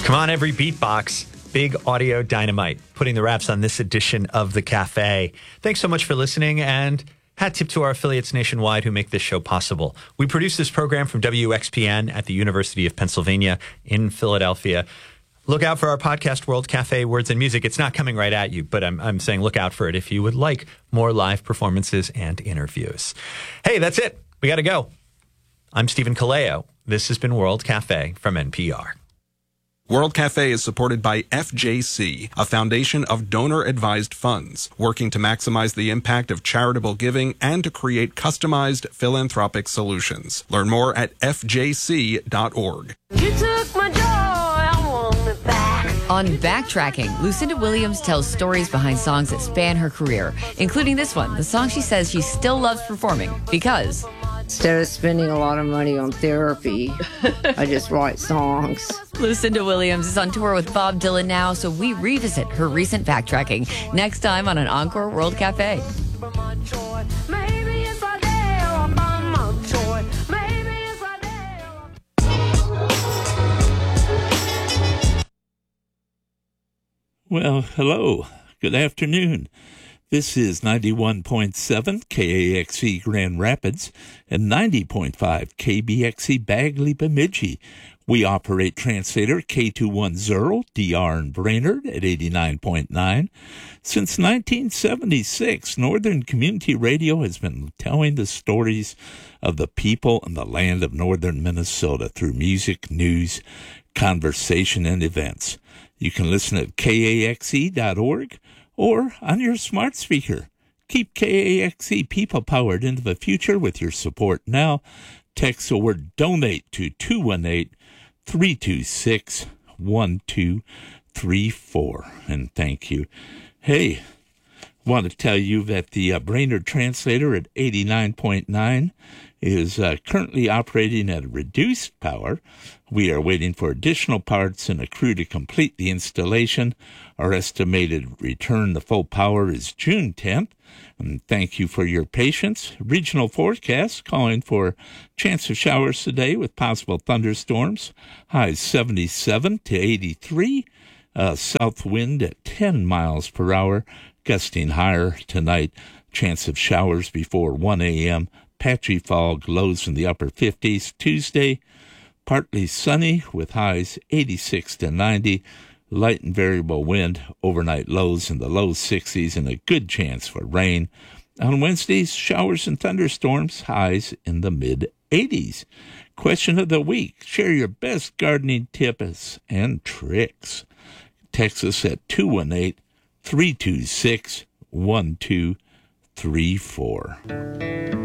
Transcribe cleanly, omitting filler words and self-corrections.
Come on, every beatbox. Big audio dynamite. Putting the wraps on this edition of The Cafe. Thanks so much for listening, and hat tip to our affiliates nationwide who make this show possible. We produce this program from WXPN at the University of Pennsylvania in Philadelphia. Look out for our podcast, World Cafe Words and Music. It's not coming right at you, but I'm saying look out for it if you would like more live performances and interviews. Hey, that's it. We got to go. I'm Stephen Kaleo. This has been World Cafe from NPR. World Cafe is supported by FJC, a foundation of donor-advised funds, working to maximize the impact of charitable giving and to create customized philanthropic solutions. Learn more at fjc.org. You took my joy, I want it back. On Backtracking, Lucinda Williams tells stories behind songs that span her career, including this one, the song she says she still loves performing because... Instead of spending a lot of money on therapy, I just write songs. Lucinda Williams is on tour with Bob Dylan now, so we revisit her recent backtracking next time on an Encore World Cafe. Well, hello. Good afternoon. This is 91.7 KAXE Grand Rapids and 90.5 KBXE Bagley Bemidji. We operate translator K210 DR in Brainerd at 89.9. Since 1976, Northern Community Radio has been telling the stories of the people and the land of northern Minnesota through music, news, conversation, and events. You can listen at KAXE.org or on your smart speaker. Keep KAXE people-powered into the future with your support now. Text the word DONATE to 218-326-1234. And thank you. Hey, want to tell you that the Brainerd translator at 89.9 is currently operating at a reduced power. We are waiting for additional parts and a crew to complete the installation. Our estimated return to full power is June 10th. And thank you for your patience. Regional forecast calling for chance of showers today with possible thunderstorms. Highs 77 to 83. South wind at 10 miles per hour. Gusting higher tonight. Chance of showers before 1 a.m. Patchy fog, lows in the upper 50s. Tuesday, partly sunny with highs 86 to 90. Light and variable wind, overnight lows in the low 60s, and a good chance for rain. On Wednesdays, showers and thunderstorms, highs in the mid-80s. Question of the week, share your best gardening tips and tricks. Text us at 218-326-1234.